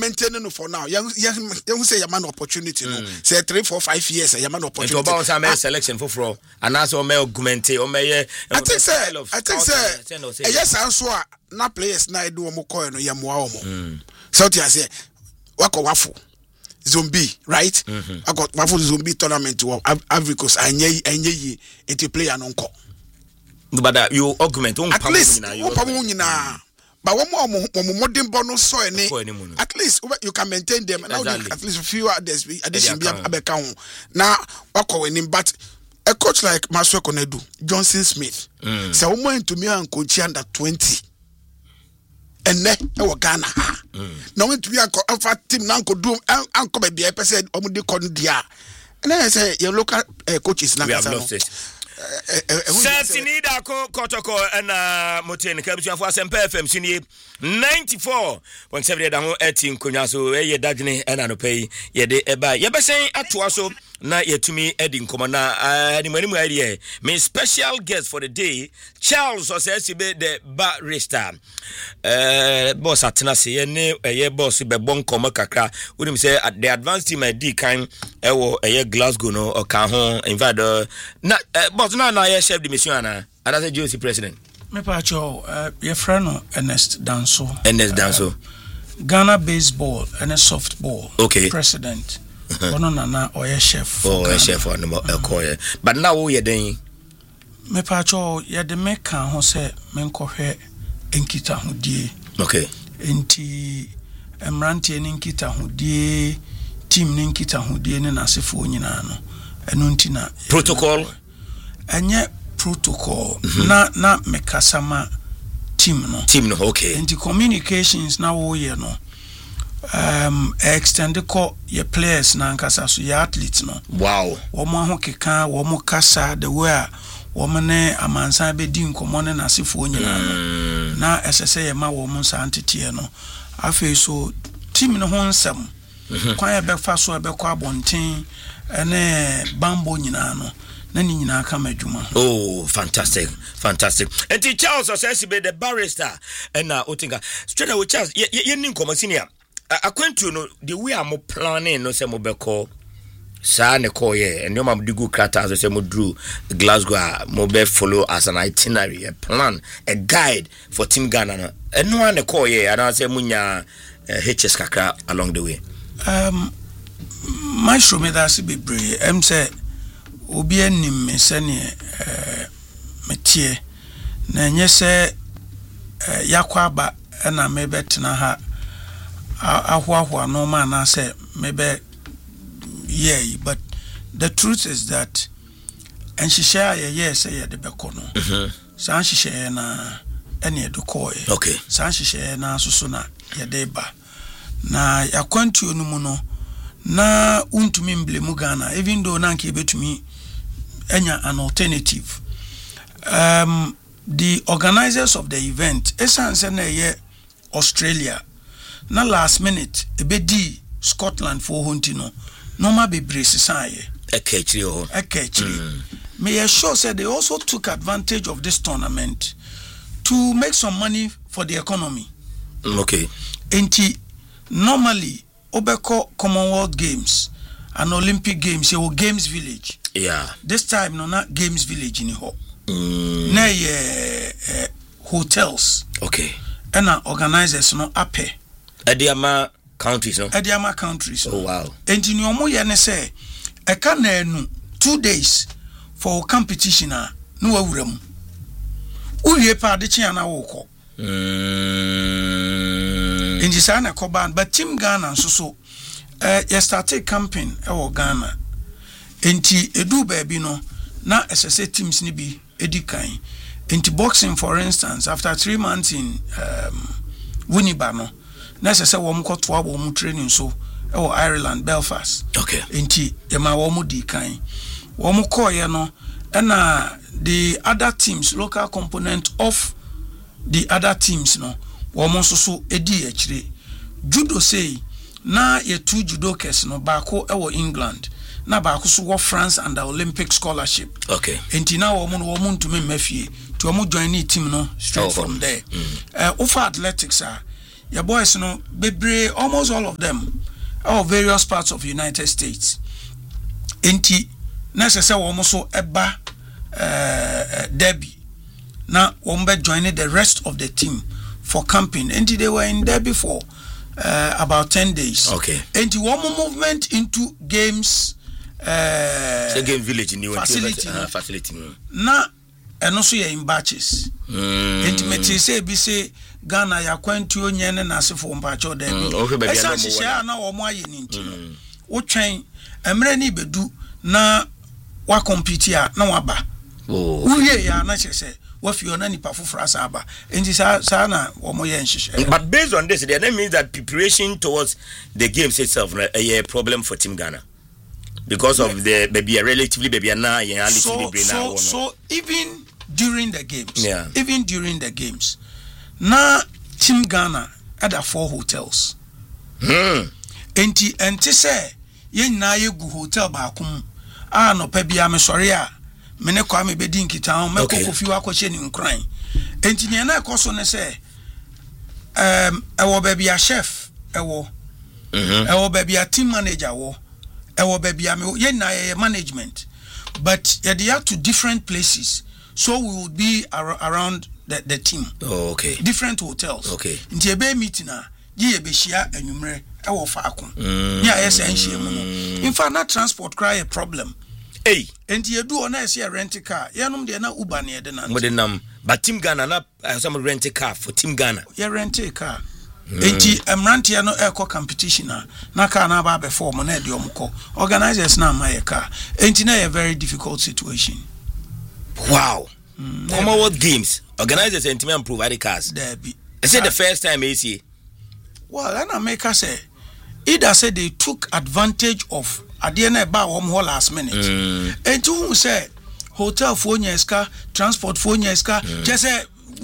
maintaining no for now. You say you man opportunity no. Say 3, 4, 5 years you man opportunity. And to bounce a selection for fraud. And also may augment or may I think say yes answer na players na do mo call no yamwa omo. So you say wako wafu zombie right? I got wafu zombie tournament to Africans anye it play an uncle. But you augment at least but one more modern bonus so any at least you can maintain them and exactly. At least a few others addition be abeka now wako winning but a coach like Maswe Konedu Johnson Smith say woman to me and coach under 20 and ne e Ghana now when to be an alpha team now could do anko be a person omudi kon dia and then I say your local coaches we have lost it. Satinida Kotoko and Moten Kabisha for Semper FM Sini 94.7 da ho 18 konyaso ye dadwene and anopay ye de eba ye be sen atoaso na yetumi edi nkomana animanimu idea me special guest for the day Charles Osesibe the barrister boss atenase ye ne ye boss be bon komo kakra wonim say the advanced team ID kan ewo ye Glasgow no o kan ho invite na boss na ye chef de mission ana say GOC president me pa cho ye friend Ernest Danso Ghana baseball and softball president ono nana oye chef chef on the but now wo ye den me pa cho ye de me kan ho se me nkohwe enkita hodie enti emrante ne nkita hodie team ne nkita hodie ne nasefo nyina no eno nti na protocol anye protocol na me kasama team no enti communications na wo ye no extend call your players na nkasa so your athletes no womo ho keka womo kasa the way womo ne amansan be di nkomo ne nasefo nyina no na esese ye ma womo santete no afi so team no ho nsem kwan ya be fa so be kwa bonten ene bambo nyina no na ni nyina aka madwuma fantastic enti Charles Osesibe the barrister na otinga straight away Charles ye ni nkomo senior akwantu no the way am planning no say mo be call sa ne call ye and your mam digu krata so say mo drew Glasgow mo be follow as an itinerary a plan a guide for team Ghana no eno an call ye and say munya HS kakra along the way my show me that be brave say obi anim me se ne metie na nye se yakwa ba na me betena ha ahwa no man na say maybe but the truth is that and she share say the bekono san she share na ene do koy san she share na so na ye de ba na yakwantu no mu no na untumi mblemu Ghana even though na nke betumi enya an alternative the organizers of the event essence na ye Australia na last minute ebedi Scotland for Hontino normal be brace saye ekechiri me sure said they also took advantage of this tournament to make some money for the economy enti normally obeko Commonwealth Games and Olympic Games you Games Village this time no not Games Village in ho na ye hotels and organizers no ape Ediama countries oh wow enti ni omo ye ne say e ka na enu 2 days for competition no awuram uwie pa de chia na wo ko enti sa na ko ban but team Ghana so ye started campaign e wo Ghana enti edu ba bi no na SSA teams ni bi edikan enti boxing for instance after 3 months in Winneba no na say wom kwoto abo training so e wo Ireland Belfast enti e ma wom di kan wom koye no na the other teams local component of the other teams no wom so edi akire judo say na ye two judokers no baako e wo England na baako so wo France under Olympic scholarship enti na wom ntumi mafie to wom join ni team no straight from there for athletics your boys no bebre almost all of them are various parts of United States. Enti necessary almost so eba Derby. Now Wombe joined the rest of the team for camping. And they were in Derby for about 10 days. Okay. And the one movement into games game village in facility. Now and also in batches. Intimately say Ghana ya kwantu onyene na asefo mpacho Derby. Esa hihia na omo aye ni ntino. Wo twen emre ni bedu na wa compete a na waba. Uye ya na chese what you na nipa fufura saba enti sa na omo ye nhihye. But based on this, that means that preparation towards the games itself a problem for Team Ghana because of the maybe a relatively baby na so even during the games na Team Ghana had 4 hotels. Enti say ye na ye gu hotel ba kum no pa bia me sori a me ne kwa me bedi nkita ho me kokofi wa kwache ni nkran. Enti ne na ekoso ne say ewo ba bia chef ewo ba bia team manager wo ewo ba bia me ye na ye management, but ye dey to different places, so we would be around the team. Oh, okay. Different hotels. Okay. Nti ebe meeting na ye be hia anwumre ewo faako. Ya yes enhie mu no. In fact na transport cry a problem. Hey. Enti edu ona ese rent car. Yenom de na Uber na de na. Mo de nam. But Team Ghana na some rent a car for Team Ghana. Ye rent a car. Enti emrantia no echo competition na car na ba before mo na de omko. Organizers na ma ye car. Enti na a very difficult situation. Wow. Commonwealth Games organizers and team provide cars. Derby. Is it the first time AC? Well, and America say either say they took advantage of adiena ba wom ho last minute. And who say hotel for nyeska, transport for nyeska, just say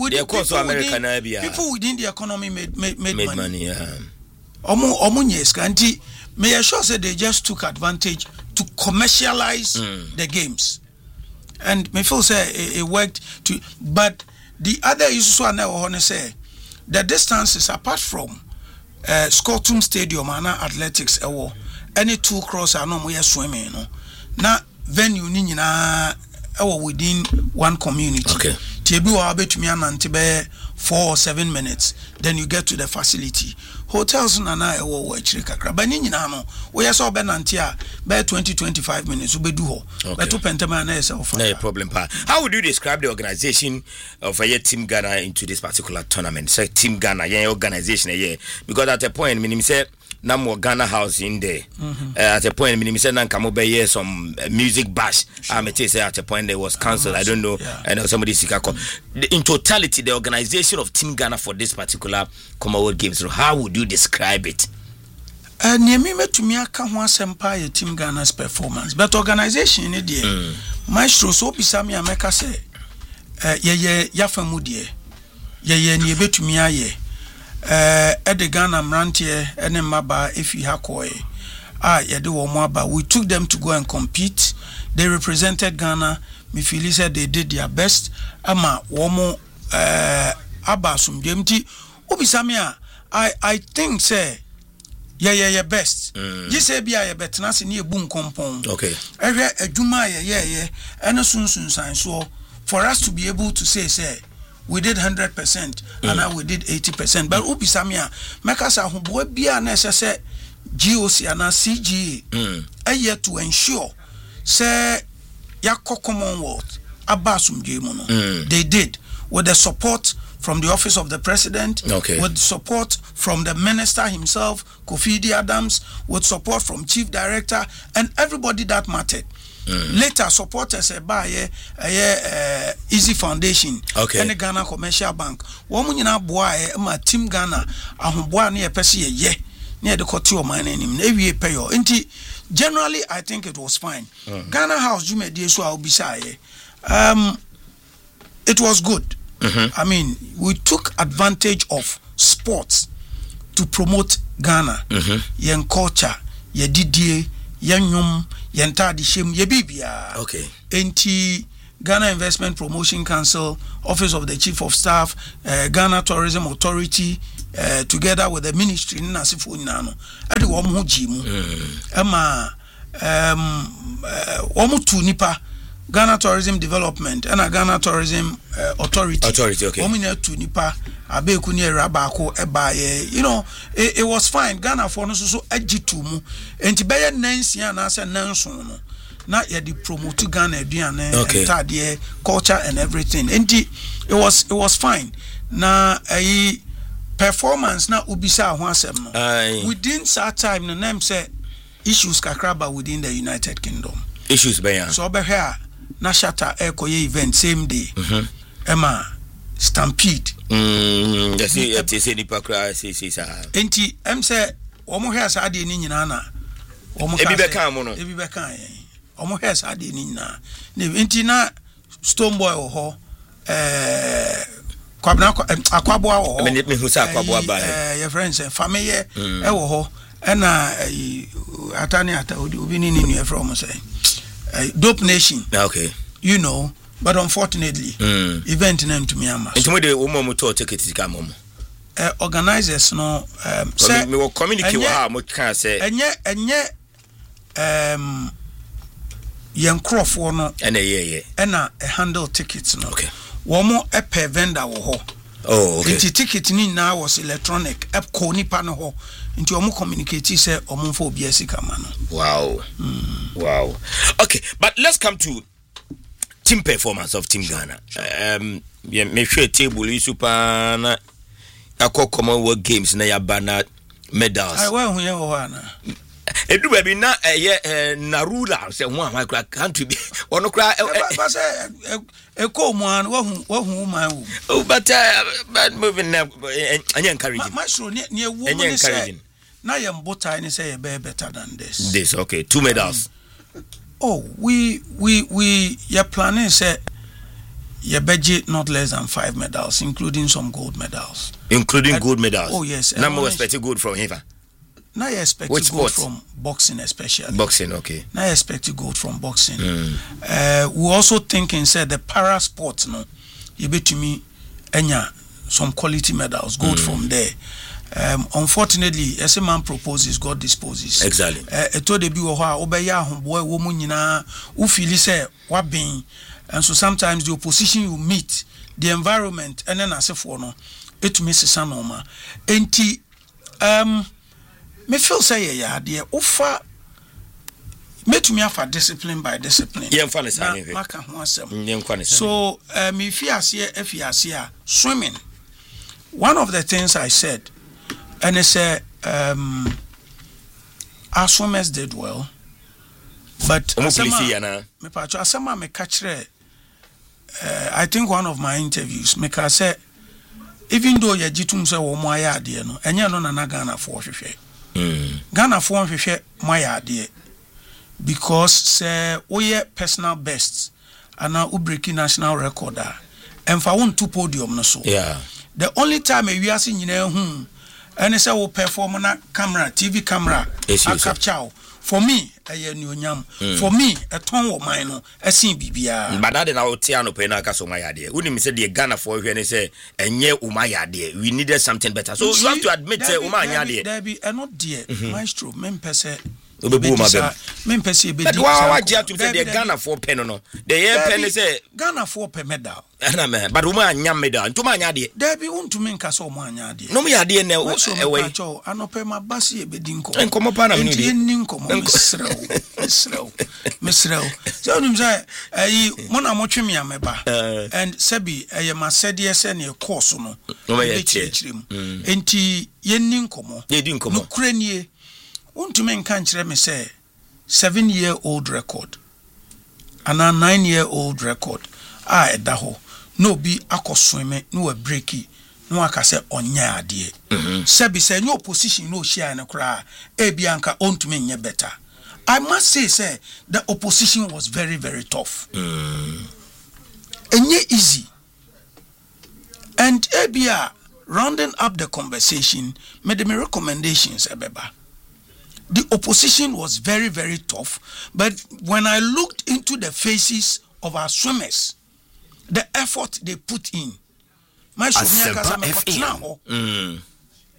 people within the economy made money. Yeah. Omo nyeska anti may sure say they just took advantage to commercialize the games. And me feel say it worked to, but the other issue I never want to say the distances apart from Scotland Stadium and athletics any 2 cross are no more swimming no na venue ni na within one community. Okay. Tiebi wa betumi anante be 4 or 7 minutes, then you get to the facility. Hotels na ewo achire kakra ba ni nyina no we yes obenante a be 20-25 minutes obedu ho but to pentema na yes ofa. No problem pa. How would you describe the organization of a Team Ghana into this particular tournament? Say Team Ghana organization because at a point minim say na mo Ghana house in there. At a point minim say na kamo be some music bash. I say at a point there was cancelled. I don't know. And somebody sikako. In totality the organization of Team Ghana for this particular Commonwealth Games, how would you describe it? Niemi metumi aka ho asempa ye Team Ghana's performance, but organization ni de maestro so bisa me ameka say ye yafamu de ye ni betumi aye the Ghana mrantie ene maba efi hakoe yede wo mo aba. We took them to go and compete. They represented Ghana. Me feel said they did their best ama wo mo aba sumdemti obisa me I think say yeah best. You say be a betna se ne ebu nkompon. Okay. Ehwe adwuma ye ene sunsun san so for us to be able to say we did 100% and now we did 80%. But obisa me make us ahobo bia na say GOC and CGA to ensure say yakko Commonwealth abasum no. They did with the support from the office of the president, with support from the minister himself, Kofi Adams, with support from chief director and everybody that mattered. Later supporters by Easy Foundation and the Ghana Commercial Bank. Woman in our boy ma Team Ghana ahoboa na yepese ye near the court of mine him na wie payo. Generally I think it was fine. Ghana House you made so I'll be say it was good. I mean, we took advantage of sports to promote Ghana. Yen culture, ye didie, yen yum, yen tadishem, ye bibia. Okay. Enti Ghana Investment Promotion Council, Office of the Chief of Staff, Ghana Tourism Authority, together with the ministry na asifo nyina no ade wo mo gimu ema wo mo tu nipa Ghana Tourism Development and Ghana Tourism Authority okay wo mo na tu nipa abeku ni era ba ko ebaye you know it was fine Ghana for no so agitu mu enti beye nansia na ase nanson no na ye di promote Ghana aduane entade culture and everything enti it was fine na performance na ubisa ho asem no within that time no name say issues kakraba within the United Kingdom issues be ya so be here na shatter ekoye event same day ema stampede say ni pakra say enti say omo here sa de ni nyina na omo ebi be kan mo no ebi be kan omo here sa de ni nyina enti na Stone Boy ho kwabna akwabwa wo me hu sa akwabwa ba your friends family e wo ho na atani ata obi ni nu e from say Dope Nation okay you know but unfortunately event name to me ama so mo de wo mo to ticket ka mo organizers no say me wo communicate wo ha mo kan say enye yen crofo no na handle tickets no okay wo mo per vendor wo ho okay the ticket ni na was electronic app ko nipa no ho nti omo communicate say omo fo obi asika ma no wow okay but let's come to team performance of Team Ghana me share table is super na akọ Commonwealth Games na ya bana medals I wa hu ye ho ana edu baby na narula say one my country be ono kra ba say ko mu an wa hu man wo but moving now anya encouraging my sure ne ewu mo say na ye mbota ni say be better than this okay 2 medals we your planning say your budget not less than 5 medals including some gold medals gold medals oh yes na mo expect good from him now you expect to go from boxing especially boxing okay now you expect to go from boxing we also thinking said the para sport no you bet to me enya some quality medals gold from there unfortunately as a man proposes God disposes exactly eto de bi wo ho a obeya ahombo wo mu nyina wo feel say wa ben and so sometimes the opposition you meet the environment and then asefo no etumi sesa no ma enti me feel say ya de ofa metumi afa discipline by discipline yen fa ne sa ne maka ho asem yen kwa ne so me fiase a swimming one of the things I said and it's our swimmers did well but I think one of my interviews make I say even though you jitum say wo mo ayade no enye no na Ghana for hwehwe Ghana for hwehwe mo ayade because say we personal best and now break national record and for one two podium no so the only time we are seeing nyina and say we perform na camera TV camera a capture for me for me a ton of mine no asin bibia but that na oti anope na aka so mayade unim say the Ghana for hwe ne say enye umayade we needed something better so you have to admit say umayade there be not there maestro mempese obebu ma bem mempese be but wa gia to say the Ghana for pen no the year pen say Ghana for per medal na me but uma anya medal ntuma anya de there be untumi nka so mo anya de no me yade na ewe anope ma basi e bedi nkomo pa na me ni nkomo mesrew so unim say mo na mo tweme ameba and sabi ma said se ne course no be chirem enti yenni nkomo no kuranie untumi nka nkyere me say 7-year-old record and a 9-year-old record edaho no be akosweme no a breaki no aka say onya ade sabi say no opposition no share na kra bianka ontumi nye better. I must say the opposition was very very tough enye easy and abia rounding up the conversation made me recommendations ebeba. The opposition was very very tough but when I looked into the faces of our swimmers the effort they put in my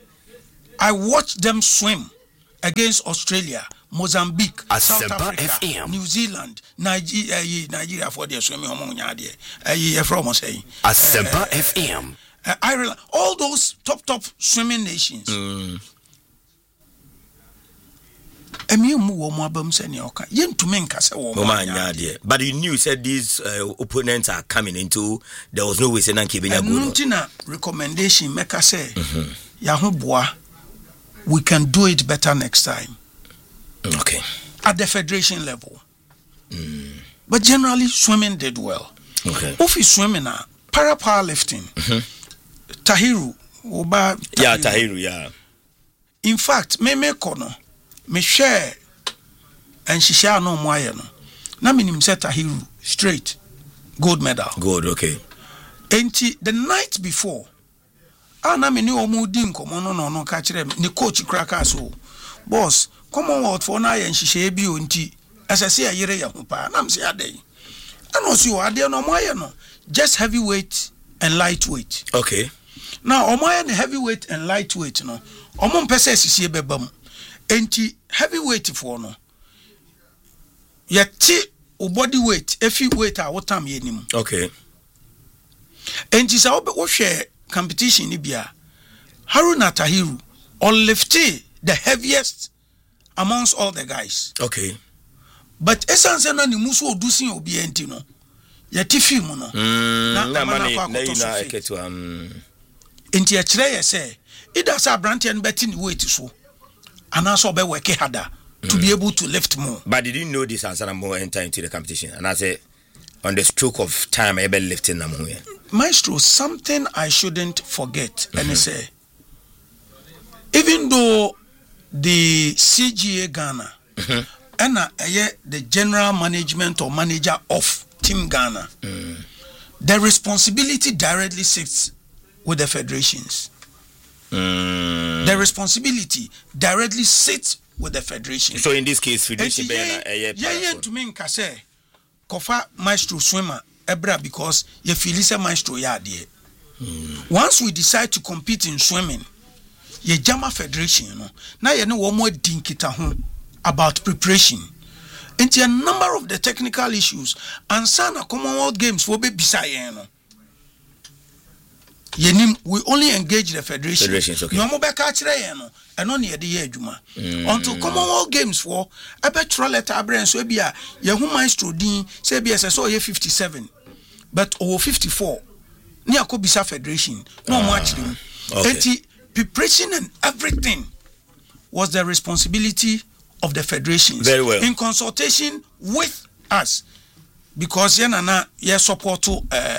I watched them swim against Australia, Mozambique, South Africa, FM. New Zealand, Nigeria for their swimming among from saying Asempa FM. Ireland, all those top swimming nations. But you knew said these opponents are coming into. There was no way saying Nanki recommendation make us say Yahubwa, we can do it better next time. Okay. At the federation level. But generally swimming did well. Okay. If you swimming para powerlifting. Tahiru Oba Tahiru, yeah. In fact, me kono me share and she share no more no. Na minim say Tahiru straight gold medal. Gold, okay. And the night before, na me ni omo di nkomo no ka kire ni coach cracker so. Boss, Commonwealth for na yen hihye bi o nti asase ayere ya ho pa. Na me say adey. Ano si o ade no mo no. Just heavyweight and lightweight. Okay. Now, omo heavyweight and lightweight no. Omo mpese sisi bebam. Enti heavyweight for no. Yeti o body weight, efi weight a wotam yenim. Okay. Enti sa wo share competition ni bia. Haruna Tahiru on lifted the heaviest amongst all the guys. Okay. But essence na ni muso odusin obi enti no. Yeti film no. Na mani na eketu Enti akire ye say ida sa brand and betting weight so. And also be work harder to be able to lift more. But did you know this answer more enter into the competition? And I say on the stroke of time I be lifting them here. Maestro, something I shouldn't forget. And I say even though the CGA Ghana and the general management or manager of Team Ghana, the responsibility directly sits with the federations. The responsibility directly sits with the federation. So in this case, federation to me say kofa maestro swimmer ebra because you feel is a maestro ya there. Once we decide to compete in swimming, ye jama federation, you know. Now you know one more dinkita home about preparation. Into a number of the technical issues and sana Commonwealth Games will be beside you know. We only engage the federation. Okay. You no, and only at the year Juma. Until Commonwealth Games for I bet Trolleta Abren so be a Yahoo Maestro Dean say be as so 57, but over 54. Near Kobisa Federation, no much. Okay. Preparation and everything was the responsibility of the federation. Very well. In consultation with us, because Yanana support to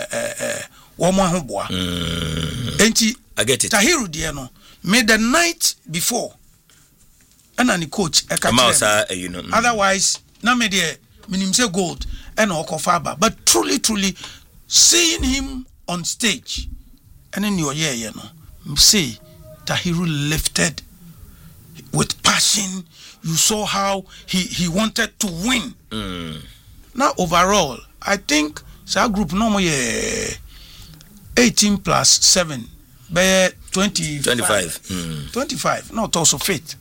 I get it. Tahiru Diano made the night before and any coach otherwise na me de minim say gold and okofaba, but truly seeing him on stage and in your year you know say Tahiru lifted with passion. You saw how he wanted to win. Now overall I think our group no more 18 plus 7 by 25. 25, not also fit.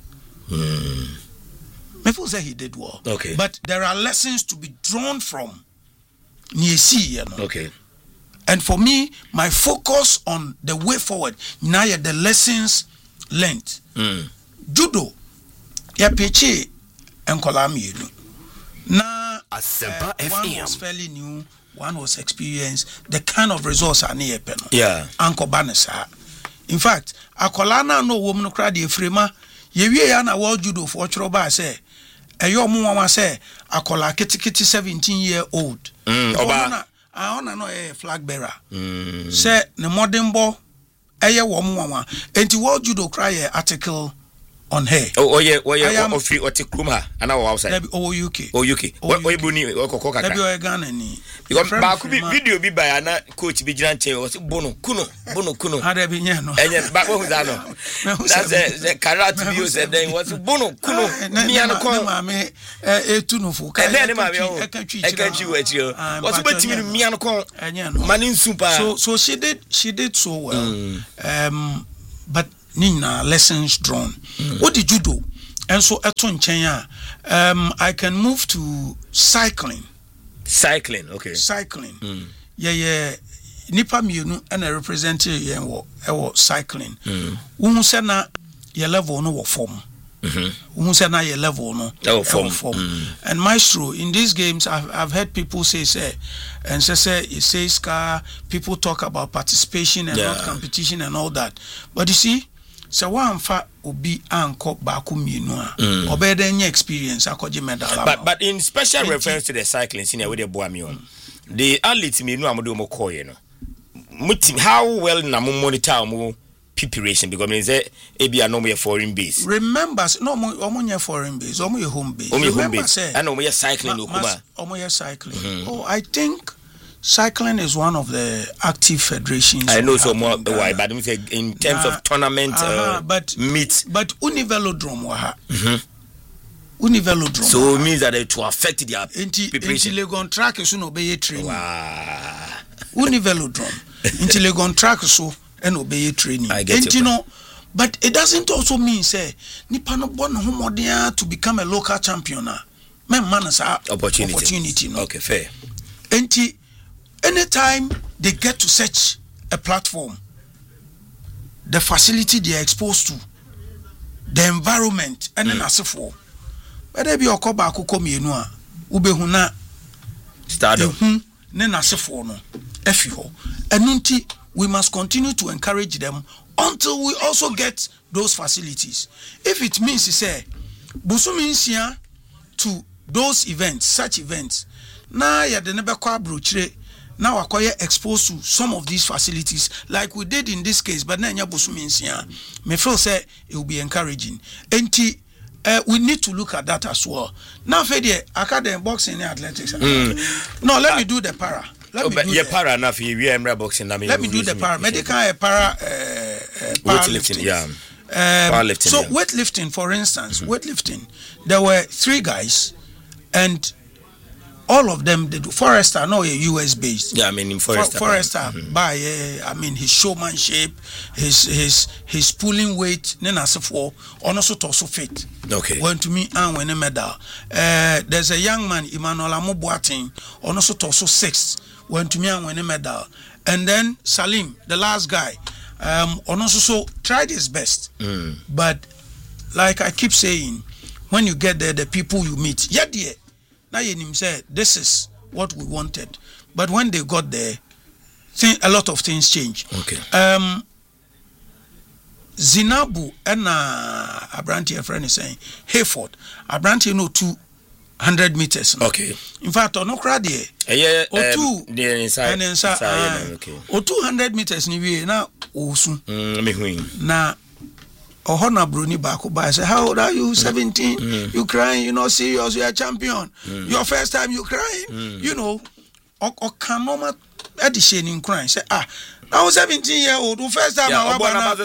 People say he did well. Okay. But there are lessons to be drawn from Niesi, you know. Okay. And for me, my focus on the way forward, now the lessons learned. Judo, ya peche and kolami, na one was fairly new. One was experienced. The kind of results are near pen. Yeah. Uncle Banessa. In fact, Akolana no woman cried the frema. Ye ana world judo for Choba say. A yo mama say Akola kitty 17-year-old. I wanna know a flag bearer. Say the modern bo a year woman. And the world judo cry article on her. Oh yeah, what Kuma and our outside. UK. What Buni or Coca. Because video be by Anna coach Vigilante was Bono Kuno. Had I been no. And back what was that? That's the carrot view said then was Bono Kuno. Niano Tunufu. And then I can't you at you. What's about Miano Manin Super? So she did so well. But nina lessons drawn. What did judo? And so eton chenya. I can move to cycling. Cycling, okay. Cycling. Yeah. Nipa mienu and a representative yewo cycling. Who say na your level no form. Who say na your level no form. And maestro, in these games I've heard people say and say it says people talk about participation and not competition and all that. But you see, so one fa obi anko baku mienu a obede nya experience akoje medal. But in special reference to the cycling senior with the boy me on. The athletes mienu amodo mo koye no. How well na mo monitor mo preparation because me say ebia no mo foreign base. Remember no mo foreign base, o mo home base. Remember say and o mo cycling okuma. O mo cycling. Oh, I think cycling is one of the active federations. I know so more why, but in terms of tournament meet. But Univelodrome waha. Univelodrome. So it means that it will affect their preparation. Until Legon track is no obey training. Wow. Univelodrome. Until Legon track so and obey training. I get you. Know, but it doesn't also mean say nipa no born homodia to become a local champion. Man is opportunity. No? Okay, fair. Anytime they get to such a platform, the facility they are exposed to, the environment, and then as for whether be okoba akoko mienu a ubehu na stardom ne na asefo no efi ho enunti we must continue to encourage them until we also get those facilities. If it means say busumi nsia to those events, such events, na ya de nebe kwa brochire now acquire exposed to some of these facilities like we did in this case, but na nya busumi nsia me feel say it will be encouraging. Enti we need to look at that as well. Now, Fede, academic boxing and athletics. No, let me do the para. Let me do para enough. We are boxing. Let me do the para. Medical para weightlifting. Yeah. Powerlifting. So weightlifting, for instance, weightlifting. There were 3 guys, and all of them they do. Forrester, no, US based. Yeah, I mean in Forrester. By I mean his showmanship, his pulling weight, then as for also torso fit. Okay. Went to me and win a medal. There's a young man, Emmanuel Amobuatin, also torso 6. Went to me and win a medal. And then Salim, the last guy, also tried his best. But like I keep saying, when you get there, the people you meet, dear. Now Yenim said, this is what we wanted. But when they got there, a lot of things changed. Okay. Zinabu and Abranti, a friend is saying, Hayford, Abranti, 200 meters. Okay. In fact, on Okradi, or 200 meters, now, now, Ohona Bruni Bakuba, I said, how old are you? 17? You crying? You know, serious? You are champion. Your first time you crying? You know, Okanoma edition in crying. Say, I was 17-year-old. First time I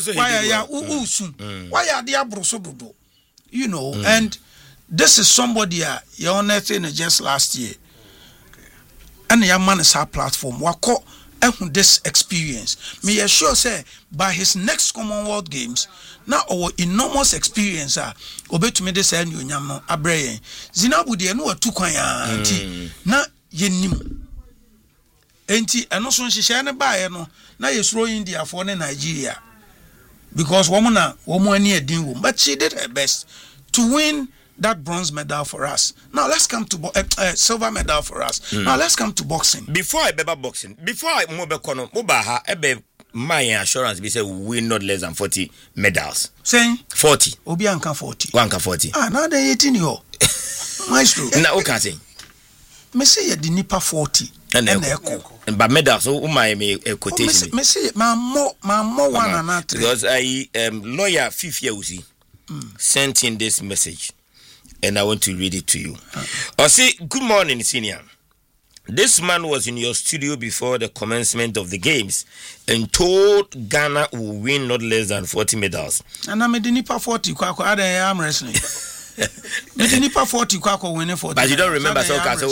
why are they abrosodo? You know, and this is somebody your own thing just last year. And your man is our platform. Wako this experience. Me assure say by his next Commonwealth Games, now our enormous experience obe to me this and you nyam no abreye. Zinabu de no atu kwan anti na yenim. Enti eno so nhihye ne baaye no na yesuro India for ne Nigeria. Because woman ani edin wo, but she did her best to win that bronze medal for us. Now let's come to silver medal for us. Now let's come to boxing. Before I beba boxing, before I move kono mobaha ebe my assurance be say we win not less than 40 medals. Saying 40. Obi anka 40. Wanka 40. Now they 18 yo. Maestro. Na o can say. Me say ye di nipa 40. And echo. But medals so my quotation. Me say my more one and because I lawyer Fifia Uzi sent in this message. And I want to read it to you. I say, good morning, senior. This man was in your studio before the commencement of the games and told Ghana will win not less than 40 medals. And I'm a Dinipa 40, Kwako, I'm wrestling. Dinipa 40, Kwako winning 40. But you don't remember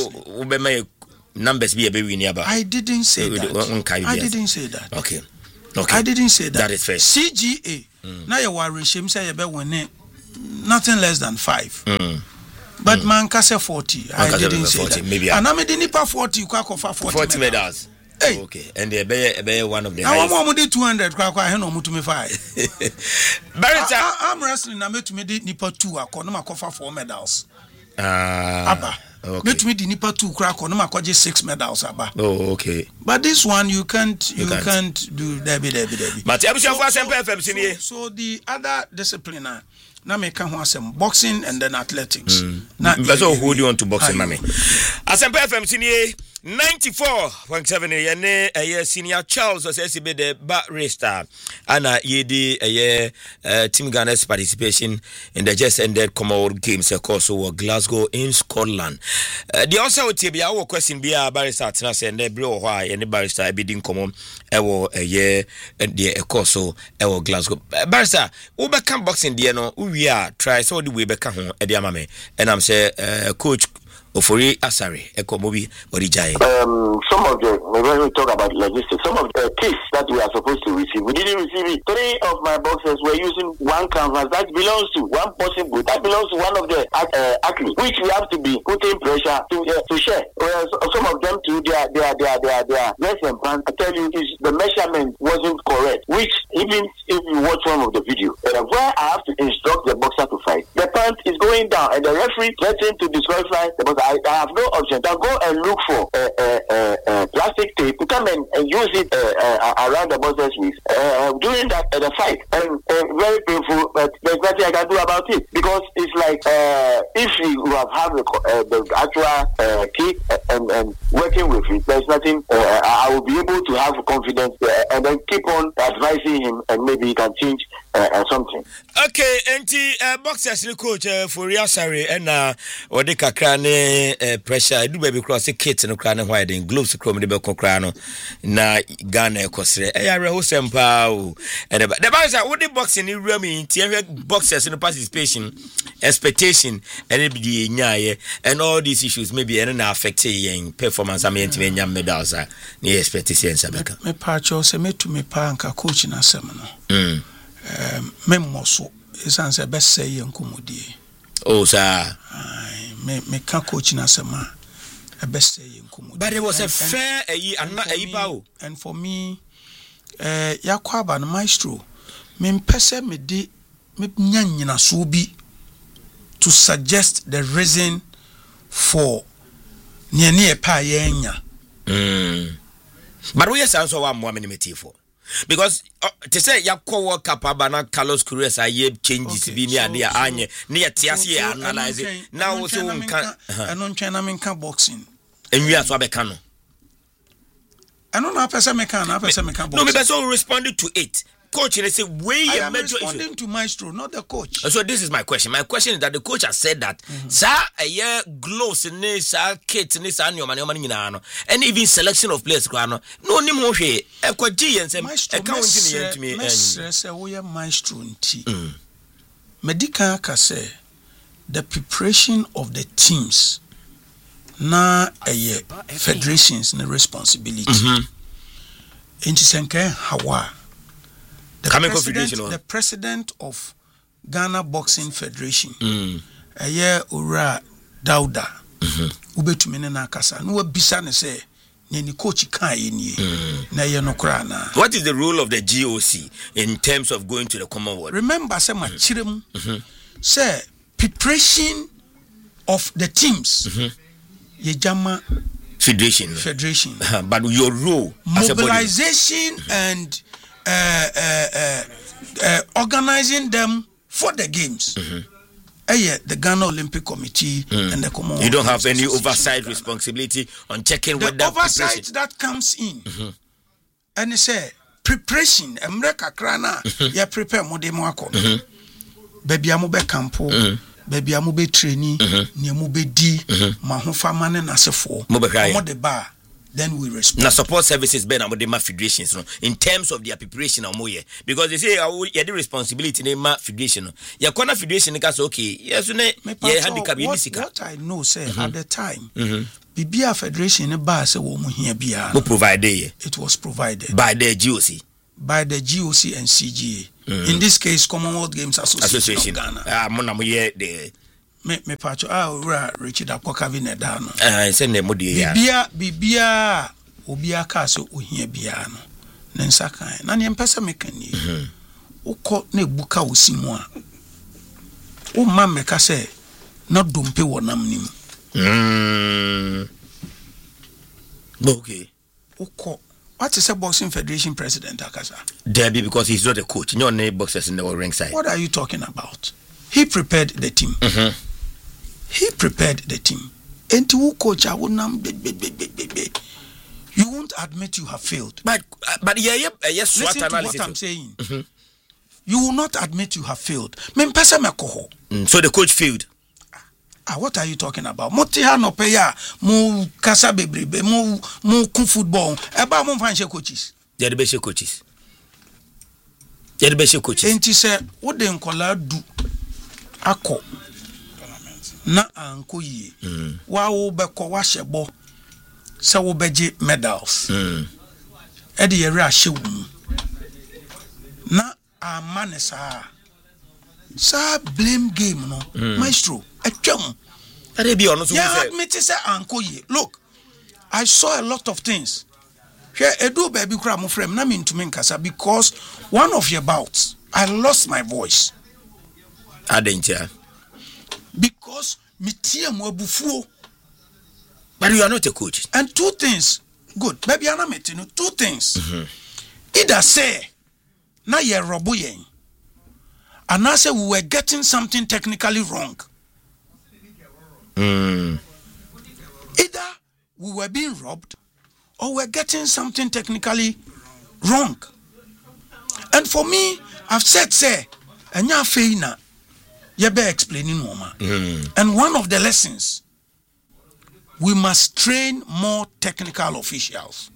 so numbers be a baby nearby. I didn't say that. I didn't say that. Okay. Okay. I didn't say that. That is fair. CGA. Now you are shame say you be winning nothing less than 5. But man can say 40. I didn't say 40, that. Maybe. And I made nipa 40. You can offer 40 medals. Hey. Okay. And they be one of the. I want to 200. I no to me 5. I'm wrestling. I made to me nipa 2. I offer 4 medals. Abba. Okay. Let me the nipa 2 crack on my 6 medals. Abba. Oh, okay. But this one you can't do Debbie. But so the other discipline now me can have some boxing and then athletics. That's all who do you want to boxing, mommy? Asempa FM senior 94.7 yene senior Charles was SB the barrister ana yedi Team Ghana's participation in the just ended Commonwealth Games course over Glasgow in Scotland. The also would be our question be a barrister atena say na bro ho a barrister be din common ewo the course ewo Glasgow. Barrister we be can boxing there no we are try so the way be can ho e dey amame and I'm say coach Ofori Asare Ekomobi Orijai. Some of the when we talk about logistics, some of the kits that we are supposed to receive, we didn't receive it. 3 of my boxers were using one canvas that belongs to one person booth, that belongs to one of the athletes, which we have to be putting pressure to share. Whereas some of them too, their dress and pants, I tell you, the measurement wasn't correct. Which even if you watch one of the video, where I have to instruct the boxer to fight, the pant is going down, and the referee threatened to disqualify the boxer. I have no option. I'll go and look for plastic tape to come and use it around the boxer's waist during that the fight. And very painful, but there's nothing I can do about it because it's like if you have the actual kit and working with it, there's nothing. I will be able to have confidence and then keep on advising him, and maybe he can change something. Okay, and boxers coach for Asare and or the kakrane pressure do baby cross kit no kra ne wide in gloves krom de be kokra no na Ghana ekosre eyare ho sempa o and the boxer what the boxing ni remi tie boxers no participation expectation and it be nyaye and all these issues maybe and na affect yen performance am yen time nyam medals na expectation sabeka me pa cho se me pa nka coach na sem no memmoso esanse be say yen komodie oh sir me can coach na sama a best say in. But it was a fair and for me yakwaba no maestro me pese me di me nyanyina so bi to suggest the reason for ne pa yenya but we sound so one more minute for because to say yakwa World Cup abana Carlos Cruz aye changes bi ni ade anye ne yetiase analyze now so nka eno ntwen na menka boxing enwi aso abeka no eno na pese meka boxing no me be so responded to it. Coach, they say, way a major responding to Maestro, not the coach. So this is my question. My question is that the coach has said that, sir, a year gloves in this, kits in this annual money, and even selection of players, no, no more here. A quadri and some accounting to me. Maestro, Medica Case, the preparation of the teams, na a year federations and responsibility. Intisenke Hawa. The president of Ghana Boxing Federation, Ura Dauda, Ubetumene na kasa. No bisa ne say, ni coach kan ni na ye no kra na. What is the role of the GOC in terms of going to the Commonwealth? Remember, say machirem, say preparation of the teams. Ye jama federation. But your role, mobilization and organizing them for the games. The Ghana Olympic Committee and the Commonwealth. You don't have any oversight responsibility on checking whether the oversight that comes in. And they say preparation. America krana ya prepare mo de mo akọ. Baby amu be campo. Baby amu be training. Ni amu be di. Ma ho fa mane na sefo. Mo de ba. Then we respond. Now support services ben about the federations no in terms of their preparation because they say you the responsibility in the federation. Your corner federation can say okay, yes what I know say at the time BBA federation ba say wo mu hia bia. Who provided it was provided by the GOC. by the GOC and CGA. In this case, Commonwealth Games Association of Ghana. Me pacho Richard Apokavi Nedano. Send them Bibia Obia Caso Uhia Biano. Nensaka. Nani Empesa Mekani. Uko ne buka usimwa. O mame kase not dumpe wanamnim. Okay. Uko. What is a boxing federation president, Akasa? Debbie, because he's not a coach. No boxers in the ring side. What are you talking about? He prepared the team. He prepared the team. And to coach, you won't admit you have failed. But yes, listen to what I'm saying. You will not admit you have failed. So the coach failed. What are you talking about? Motiha no peya mu kasa bebrebe mu ku football. Eba mo fanche coaches. They the best coaches. They the best coaches. Enti se wo de nkola du akọ na anko yi. Wa wo beko wa hyebo. Se wo beje medals. E de yere ahye wo mu. Na amanesa. Sa blame game no. Maestro yeah, admit say uncle ye. Look, I saw a lot of things. Here, Edu baby cram frame na mean to me kasa because one of your bouts, I lost my voice. Adentia. Because me tie mo abufuo. But you are not a coach. And two things. Good. Baby ana meti no two things. Either say na ye robo yen. And I say we were getting something technically wrong. Either we were being robbed or we're getting something technically wrong. And for me, I've said, say, and ya feina, you be explaining Noma. And one of the lessons, we must train more technical officials.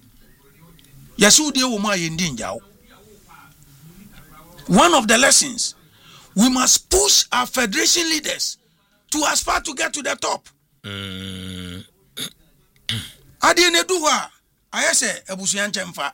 One of the lessons, we must push our federation leaders to aspire to get to the top. Adine duwa, ayese ebusuyan chemfa.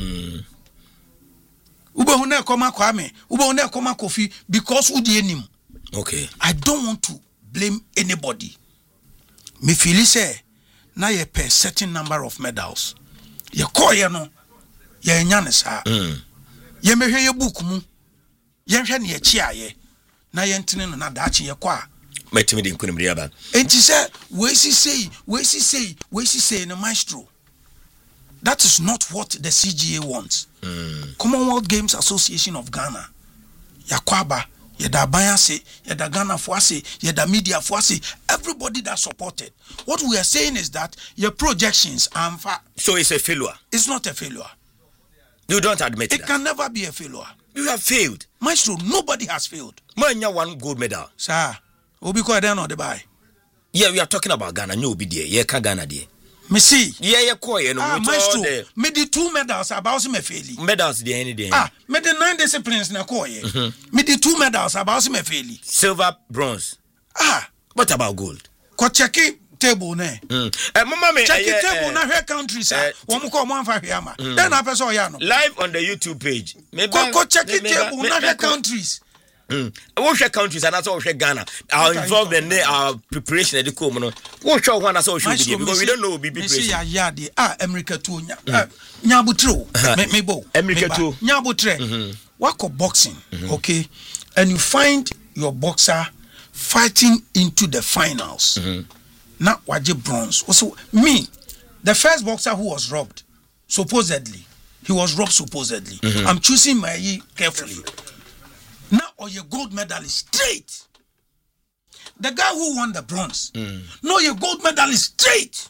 Ube hune koma kwame, ube hune koma kofi because udi enim. Okay. I don't want to blame anybody. Me feel say na ye per certain number of medals. Ye koye no, ye nyane sa. Ye mehwe ye book mu. Ye hwe ne ye chia ye. Na ye ntene no na daachi ye kwa. Metimi di nkunimri aba. Enti say we say no maestro. That is not what the CGA wants. Commonwealth Games Association of Ghana. Yakwaba, yeda Bayase, yeda Ghana Fuase, yeda Media Fuase, everybody that supported. What we are saying is that your projections are unfair. So it's a failure. It's not a failure. You don't admit it. It can never be a failure. You have failed. Maestro, nobody has failed. Manya one gold medal. Sir, Obi ko den or the buy. Yeah, we are talking about Ghana. No be there. Yeah, Ghana there. Me see. Yeah, no. Maestro, me the 2 medals about me faili. Medals there any day. Me the 9 disciplines na koye. Me the 2 medals about me faili. Silver, bronze. What about gold? Ko check table ne. Mama me check table na her countries wo mo ko mo anfa hwe ama. Then na person ya no. Live on the YouTube page. Ko check table na her countries. What share countries and that's all share Ghana. Are involved in our preparation at the come. What show one as all should be because we don't know be preparation. America too. Nyabutro. Me bo. America too. Nyabutre. Wako boxing, okay? And you find your boxer fighting into the finals. Not waje bronze. Also me, the first boxer who was robbed, supposedly. He was robbed supposedly. I'm choosing my carefully. Now, or your gold medalist straight. The guy who won the bronze. No, your gold medalist straight.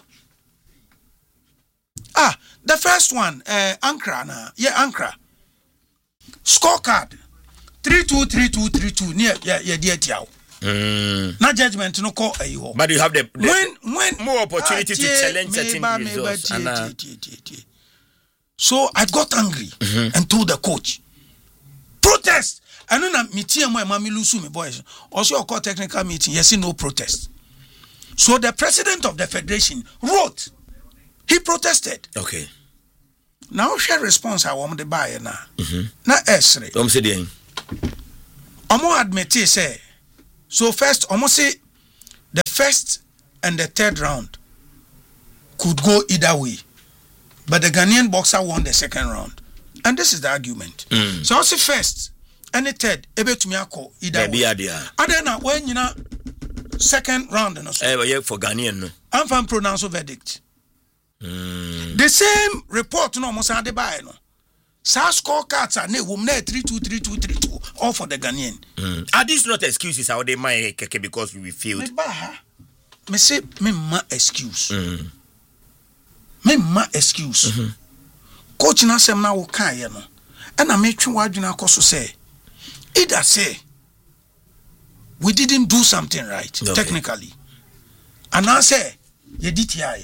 The first one, Ankara. Ankara. Scorecard 3-2, 3-2, 3-2. Near dear Tiao. Na judgment no call you. But you have the when more opportunity to challenge certain results. So I got angry and told the coach, protest. I know na meeting my mami lusu me boys. Also a technical meeting. Yes, no protest. So the president of the federation wrote. He protested. Okay. Now share response I want the buyer na. Na esre. Say the Omo admit say. So first Omo say the first and the third round could go either way. But the Ghanaian boxer won the second round. And this is the argument. So I say first and the third ebe to me ako either way. And then when you know second round and also. For Ghanaian no. I'm from pronounce verdict. The same report no almost had the buy no. Sa score cards are ne 3-2 3-2 3-2 all for the Ghanaian. Are these not excuses how they might keke because we failed? Me say me ma excuse. Me ma excuse. Coach na sem na wo kan ye no. And I make you wadwuna koso say either say we didn't do something right technically. And I say you did here.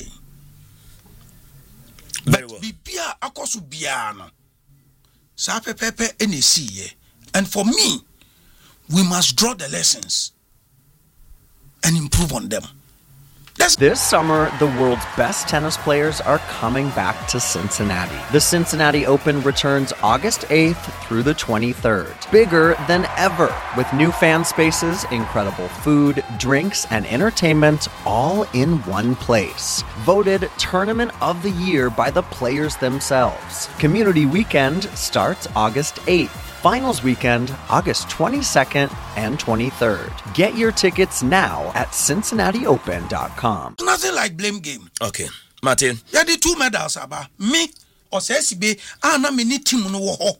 But bibia akoso bia no. Sa pepepe NC. And for me, we must draw the lessons and improve on them. This summer, the world's best tennis players are coming back to Cincinnati. The Cincinnati Open returns August 8th through the 23rd. Bigger than ever, with new fan spaces, incredible food, drinks, and entertainment all in one place. Voted Tournament of the Year by the players themselves. Community Weekend starts August 8th. Finals weekend, August 22nd and 23rd. Get your tickets now at CincinnatiOpen.com. Nothing like blame game. Okay. Martin. Yeah, the 2 medals aba. Me or SCB, na me ni team no wo ho.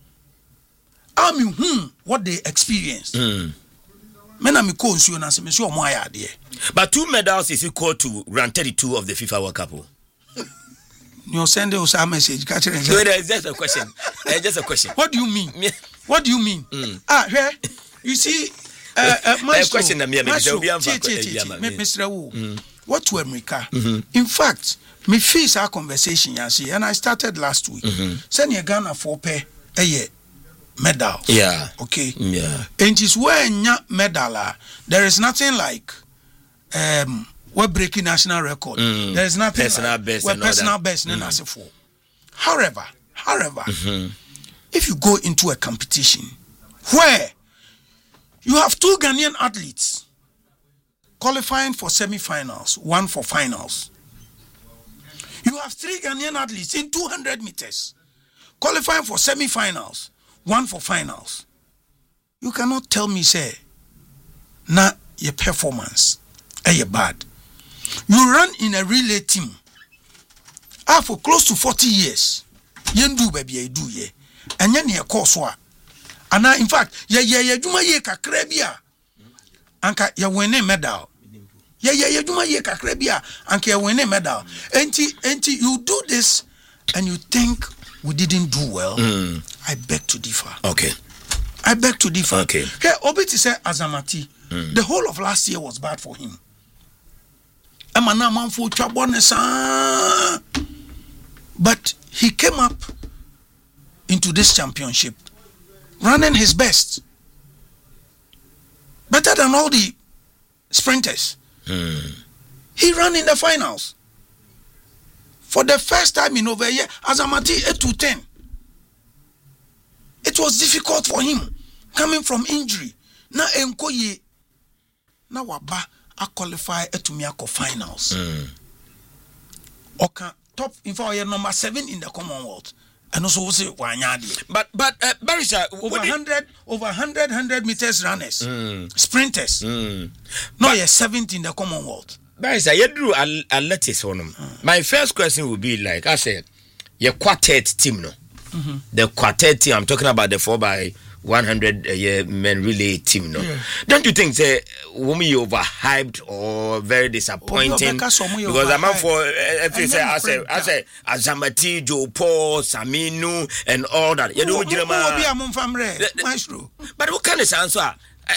What they experienced. Me na me ko nsuo na se me so omo ayade. But 2 medals is equal to round 32 of the FIFA World Cup. You send us a message. No, it's just a question. Just a question. What do you mean? What do you mean? Here, you see, my question. Mr. Wu, what to America? In fact, me face our conversation, and I started last week. Send your Ghana for pay a year medal. Yeah. Okay. Yeah. And just when medal, there is nothing like we're breaking national record. There is nothing personal like best. We're personal best. However, if you go into a competition where you have 2 Ghanaian athletes qualifying for semi-finals, 1 for finals. You have 3 Ghanaian athletes in 200 meters qualifying for semi-finals, 1 for finals. You cannot tell me, say, na your performance is bad. You run in a relay team for close to 40 years. You do baby, you do ye. And then you course wa. And in fact, you do my kakrebia. Anka you win a medal. You do my kakrebia. Anka you win a medal. And you do this and you think we didn't do well. I beg to differ. Okay. I beg to differ. Okay. Okay, Obiti said Azamati. The whole of last year was bad for him. But he came up into this championship running his best, better than all the sprinters. He ran in the finals for the first time in over a year. Azamati 8-10. It was difficult for him coming from injury. Na enkoye na waba a qualify to Miyako finals. Okay, top in fact number 7 in the Commonwealth. And also say Wanyadi. But Barisa, over 100 meters runners, sprinters. No, you're 7th in the Commonwealth. Barisa, you drew a latest on them. My first question would be like I said, your quartet team, no. The quartet team. I'm talking about the 4x100 men relay team, no. Yeah. Don't you think the woman you overhyped or very disappointing? Because I'm out for I say Azamati, Joe Paul, Saminu, and all that. You know, but what kind of answer?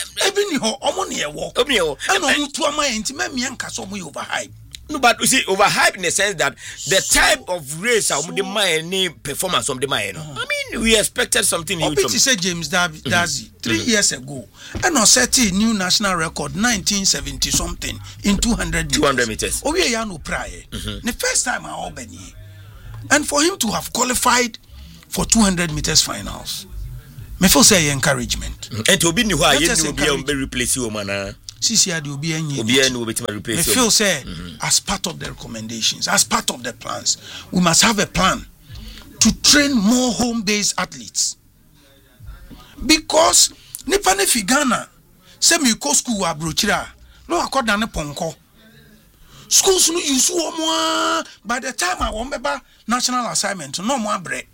No, but you see, overhyped in the sense that the type of race of the mind performance of the mind. I mean, we expected something new. You said James Dazi 3 years ago, and on set a new national record 1970 something in 200 meters. 200 meters. Oh, we are no prior. The first time I opened And for him to have qualified for 200 meters finals, me feel say encouragement. And to be new, I will be replacing you, man. CCR will be any. Me feel say as part of the recommendations, as part of the plans, we must have a plan to train more home-based athletes. Because nipa ne fi Ghana, say me go school wa brochira, no akoda ne ponko. Schools no use more. By the time I want national assignment, no more break.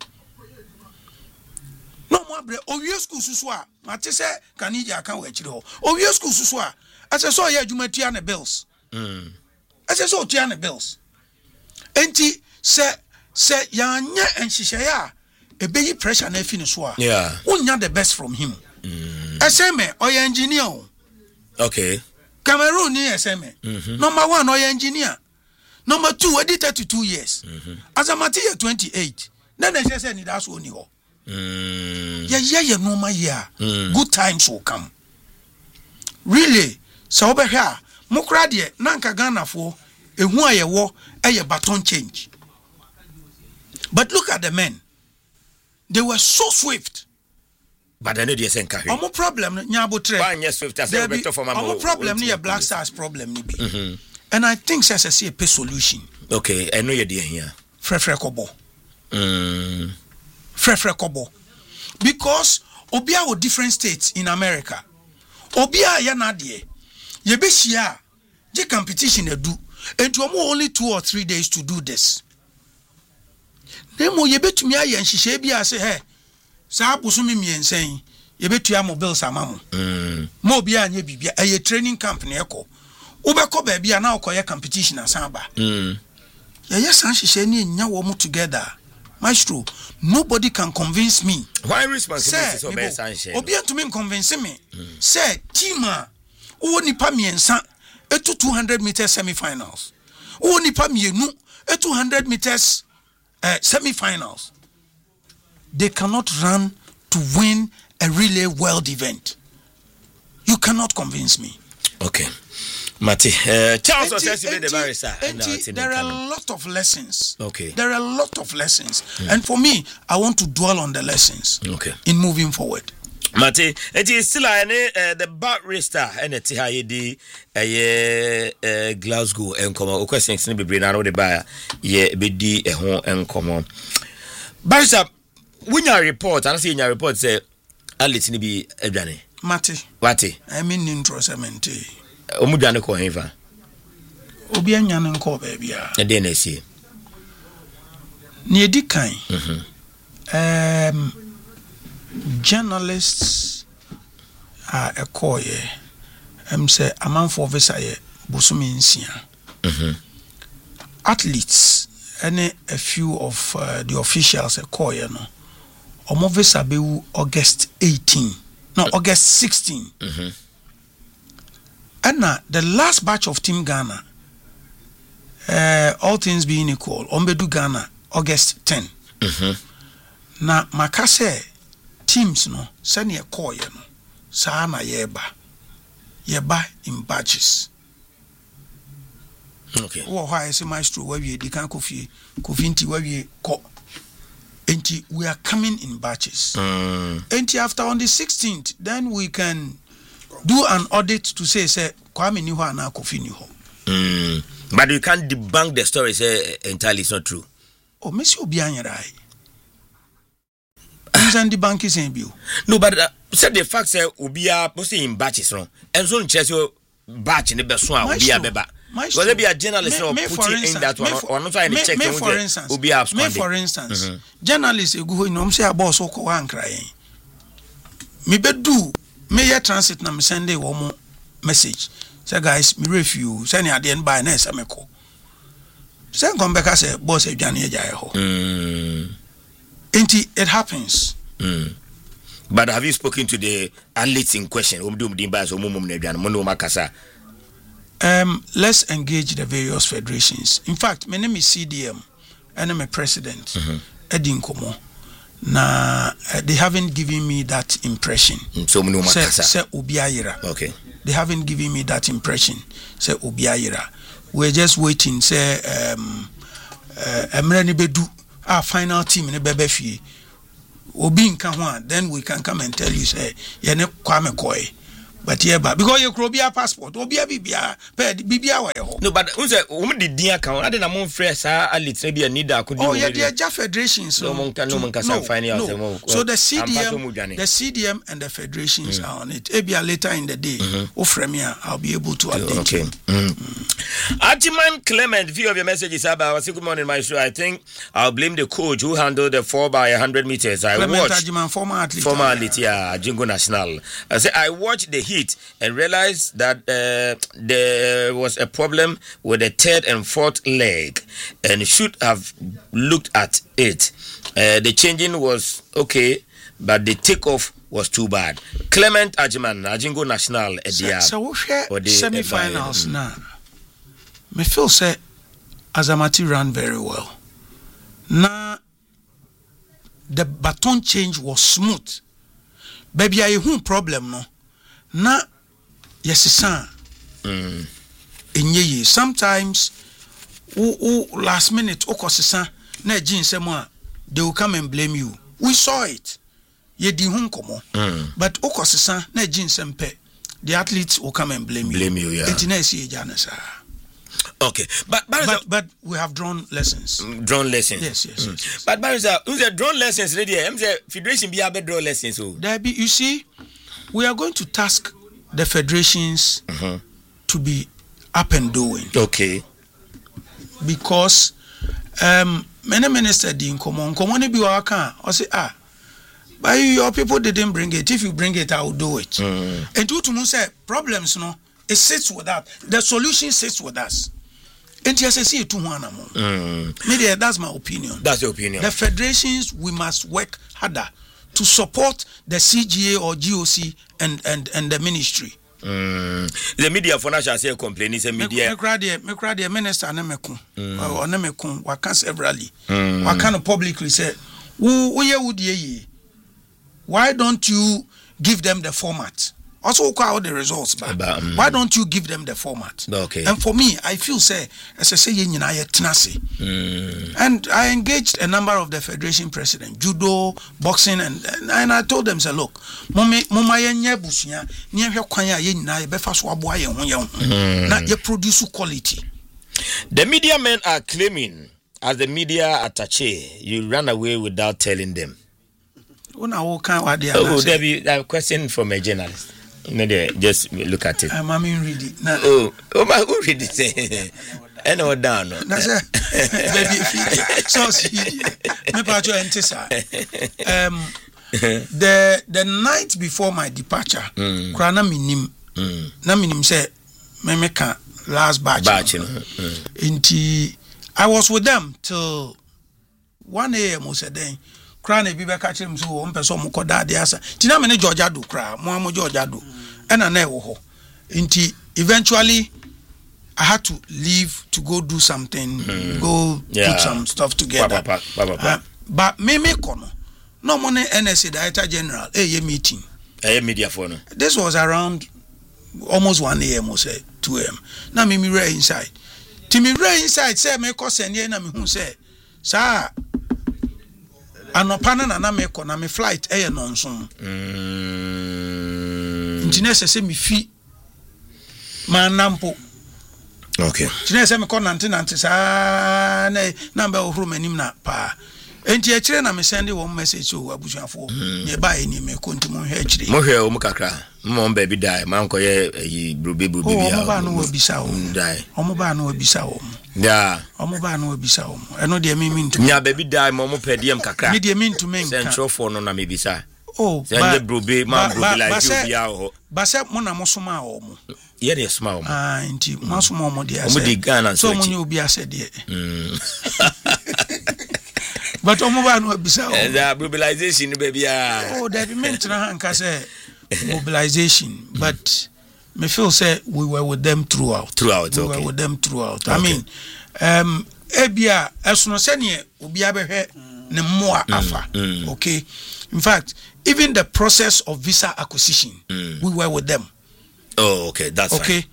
No more break. Oh, your school suswa. Mate say kanija kan we chiro. Oh, your school suswa. As I saw here, you might the bills. As I saw the bills. Enti say yanya and shishaya. A baby pressure na finish wa. Yeah. Unya the best from him. SMA or engineer. Okay. Cameroon ni SMA. Number 1 or engineer. Number 2 edit 32 years. As a material 28. Then they say ni that's only ho. Yeah normal year. Good times will come. Really, so over here, mokra de nanka Ghana for ehu ayewo eye baton change. But look at the men. They were so swift. But I know they say carry. Omo problem nyabo tre. Why yes swift as a better for my omo problem ni Black Stars problem ni bi. And I think say a pay solution. Okay, I know you're there here. Frefre kobo. Frefre kobo. Because obia wo different states in America. Obia ya na de. Ye be shia. Je competition edu. And you only 2 or 3 days to do this. Nemo ye betumi aye nhihye bia se he sa bosumi miensen ye betua mo bills amamu mo bia anye bibia aye training camp na eko ubeko ba bia na okoye competition asaba ye yes nhihye ni nya wo mu together maestro. Nobody can convince me. Why responsibility so best nhihye obi antumi convince me say team a wo nipa miensa etu 200 meters semi-finals wo nipa mienu etu 100 meters semi-finals. They cannot run to win a relay world event. You cannot convince me. Okay. Mati, Charles was yesterday the barrister. There are a lot of lessons. Okay. There are a lot of lessons. And for me, I want to dwell on the lessons. Okay. In moving forward. Mate, it is still the barrister and the TID Glasgow and come on. Questions to be bring out the buyer. Yeah, be a home and come on. Barrister, when your report, I see in your report say, I'll let you be a Johnny. Mate. Wati. I mean, introsamente. Omudane ko heva. Obi anyane nko ba bia. E dey na sie. Ni edi kan. Journalists are a koye. Say amanfo visa ye bosumi nsia. Athletes and a few of the officials a koye no. Omo visa be August 18. No, August 16. And now the last batch of Team Ghana, all things being equal, Ombedu Ghana, August 10. Now, Makase teams no, send a call, no, Sana Yeba in batches. Okay. Oh, I say maestro, where we can coffee, Kovinti, where we call. And we are coming in batches. And after on the 16th, then we can do an audit to say Kwame Niho na Kofi Niho. But you can't debunk the story say entirely it's not true. Oh, Messi Obianyerai. Who's the bank is in view? No, but said the fact say Obia posting in batches wrong. And so in Chelsea batch in the best one Obia beba. Will there be a journalist or putting in that one or not trying to check for instance, journalists go in say about so ko an crying. Me bedu me ya transit na me send a one message. Say guys, me review send ya den by na esemeko. Say come back say boss e dwane agya ho. It happens. But have you spoken to the athletes in question? Let's engage the various federations. In fact, my name is CDM and I'm a president. Edin Komo. Now, they haven't given me that impression. So, say Obiayira. Okay. They haven't given me that impression. Say Obiayira. We're just waiting. Say, Emreni Bedu. our final team in the bebe fee obi nka ho then we can come and tell you say ye ne kwame koi but yeah because you could be a passport obi a bibia bibia wa ho no but unse di din account ade na mon fresh elite be need akodi oh yeah they are federations so no man can find out so the CDM and the federations are on it maybe later in the day ofremia I'll be able to update you. Ajiman Clement, view of your messages about good morning my show. I think I'll blame the coach who handled the 4x100 meters. I Clement watched Ajiman, former athlete, yeah, Jingo National. I watched the heat and realized that there was a problem with the third and fourth leg and should have looked at it. The changing was okay, but the takeoff was too bad. Clement Ajiman, Jingo National, so we semi-finals now. Me feel say Azamati ran very well. Now the baton change was smooth. Baby, I have problem no. Na yes son. Sometimes last minute okosisa na jinsemo they will come and blame you. We saw it. Ye di hun komo. But okosisa na jinsempe the athletes will come and blame you. Yeah. Okay, but we have drawn lessons. Yes. But Barisa, who's a drawn lessons ready? I'm the federation be able draw lessons. So there be, you see, we are going to task the federations to be up and doing. Okay. Because many ministers didn't come on be waka or say but your people didn't bring it. If you bring it, I will do it. And to say problems, no, it sits with us. The solution sits with us. And TSC to one maybe that's my opinion. That's your opinion. The federations, we must work harder to support the CGA or GOC and the ministry. The media for national say complain is a media. Me cry the minister Nemekun or Nemekun wakan severally. Wakan publicly say why don't you give them the format? Also call the results back. Why don't you give them the format? Okay. And for me, I feel say as I say and I engaged a number of the federation president, judo, boxing, and I told them, say, look, mama yenye busunya, niye kwanya yenina befa so aboa ye ho na ye produce quality. The media men are claiming, as the media attaché, you ran away without telling them. There be a question from a journalist. Just look at it. I'm read it. Who read it? And all down. That's so see. The night before my departure, Krana minim say memeka last batch. I was with them till 1 a.m. was a day. Krana be catch him so on person mo koda de asa. Tina me ne Georgia do kra, mo Georgia do. And na e wo ho. Eventually I had to leave to go do something, put some stuff together. But me kono. No money NSA Director General meeting. Media phone. This was around almost 1 a.m. or say 2 a.m. Now me re inside. Timi re inside say me ko send na me hu say sir anopana na me ko na me flight nonson. Engineer say me fi manampo. Okay. Engineer say me ko nante sa na be ohuru manim na pa. Enti akire na me send one message to abusuafo. Me ba eni me ko ntimo hwe akire. Mo hwe o mu kakra. Mo baby die. Man ko ye brobe bia. O ba no obisa o. Die. O ba no obisa o. Yeah. O ba no obisa o. Eno de me mintu. Nya baby die mo pediem kakra. Me de mintu men. Central for no na me bisa. Oh, but brobe man brobe like you bia o. Ba se mo na mo soma o mo. Ye de soma o mo. Enti mo soma o mo de ase. O mo di Ghana so mo nyi obi ase de. But omoba no bisa o. The mobilization baby oh that meant na hanka say mobilization but me feel say we were with them throughout we were with them throughout. I mean ebia esono se ne obi abehwe ne moa afa. Okay, in fact even the process of visa acquisition we were with them. Oh, okay, that's okay fine.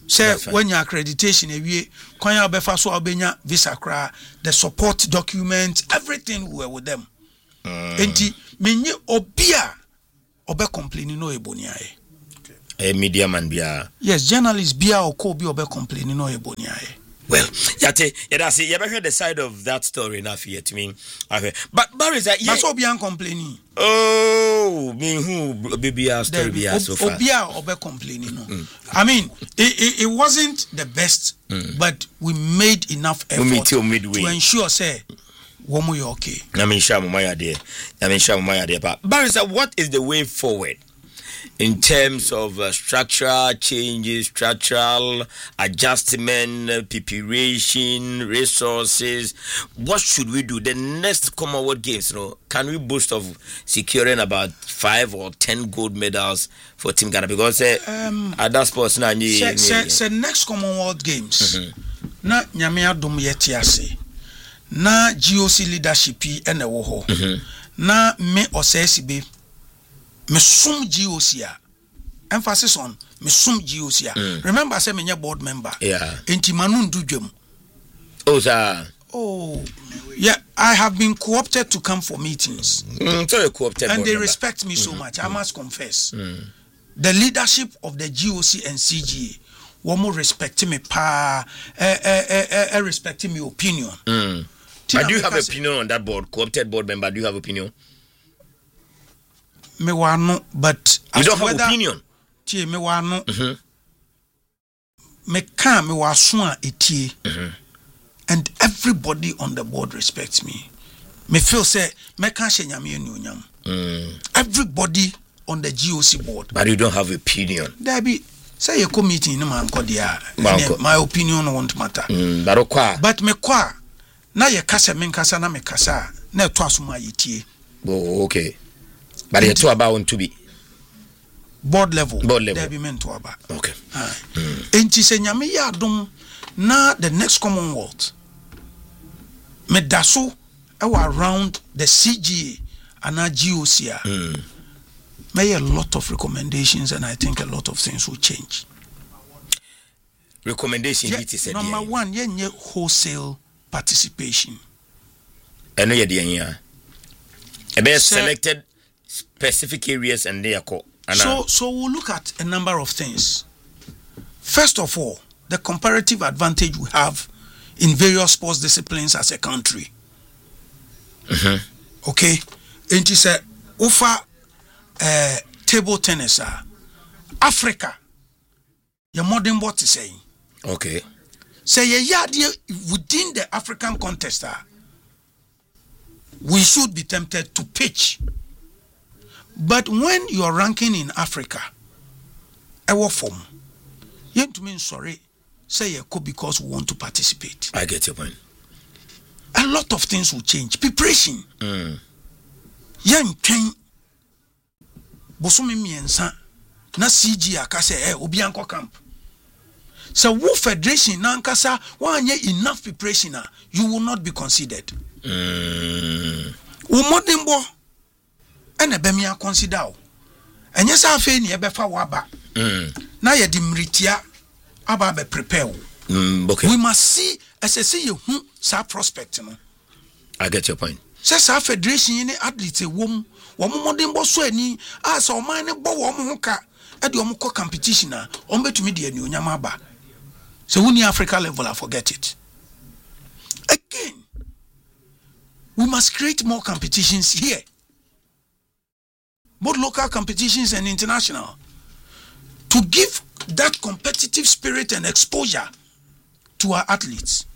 Say when your accreditation ewie kwan ya befa so obenya visa kra, the support documents, everything were with them. Enti menye obia obe complaining no eboni aye. A media man bia. Yes, journalists bia or ko bi obe complaining no eboni aye. Well, yate, see, you ever heard the side of that story enough yet? I mean, but Barry is that that's Obian complaining. Oh, me who baby our story be so far. Obia obe complaining. No, I mean, it wasn't the best, but we made enough effort to ensure say, woman you okay. I mean, Shamu Maya there. But Barry, what is the way forward? In terms of structural changes, structural adjustment, preparation, resources, what should we do? The next Commonwealth Games, can we boast of securing about 5 or 10 gold medals for Team Ghana? Because at that sports now, next Commonwealth Games, na nyame adom yeti ase, na GOC leadership ene wo ho, na me osesibe. Me sum GOC emphasis on me sum GOC. Remember I said me board member. Yeah. Enti manu ndudwem. Oh sir. Oh. Yeah, I have been co-opted to come for meetings. So you're co-opted. And they respect me so much. I must confess. The leadership of the GOC and CGA womo respect me respecting my opinion. But do you have opinion on that board? Co-opted board member, do you have opinion? Me wano, but you don't have opinion. Tie me wano. Me kan me wasua etie. And everybody on the board respects me. Me feel say me kan she nyame enuonyam. Everybody on the GOC board. But you don't have opinion. There be say you come meeting no man ko dia. My opinion won't matter. But me kwa na ye kasa me kasa na me kasa na to asuma yetie. Oh, okay. But it's about to be board level. There be meant to about. Okay. Enti se nyame ya dom na the next Commonwealth. Me daso around the CGA and GOC. May a lot of recommendations, and I think a lot of things will change. Recommendation number one, yeah, wholesale participation. I know you're the selected specific areas and they are called. So we'll look at a number of things. First of all, the comparative advantage we have in various sports disciplines as a country. Okay, and you said, offer table tennis, Africa. Your modern what is saying? Okay. Say within the African context, we should be tempted to pitch. But when you are ranking in Africa, our form, you to mean sorry, say you could because we want to participate. I get your point. A lot of things will change. Preparation. Young train Bosumi miensa na CG akase obianko camp. So wo federation na nkasa wanye enough preparation, you will not be considered. Wo modembo ene be me consider o. Enye sa afa ni e be fa waba. Na ye di mritia aba be prepare. Okay. We must see assess you sa prospect no. I get your point. Say sa federation ni athlete wom modembo so ani asa o man ne bo wo mo ka e de o mo competition o betumi de ani onyam aba. So when you Africa level, I forget it. Again, we must create more competitions here. Both local competitions and international. To give that competitive spirit and exposure to our athletes.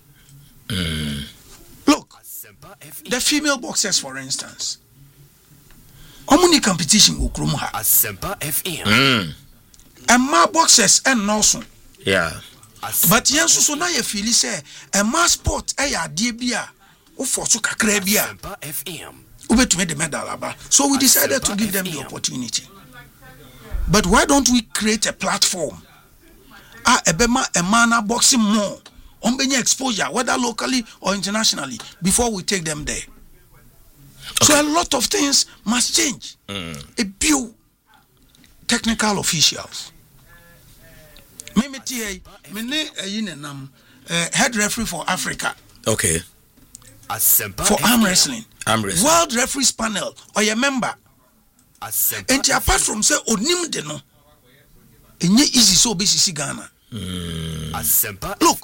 Look, the female boxers, for instance. How many competition will Krumha? Asempa FM. And my boxers and also. Yeah. But yen so na ye feel say a mass sport ade bia o for so kakra bia FM ubetumi the medal aba. So we decided to give them the opportunity. But why don't we create a platform ebema a man boxing more on benya exposure whether locally or internationally before we take them there. Okay. So a lot of things must change. A few technical officials Mimiti, Mene Yinenam, head referee for Africa. Okay. For arm wrestling. World Referees Panel, or your member. And apart from say, Onim de no, and ye easy so busy Ghana. Look,